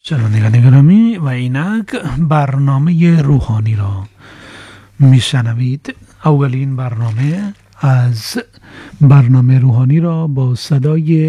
شنوندگان گرامی و اینک برنامه روحانی را میشنوید. اولین برنامه از برنامه روحانی را با صدای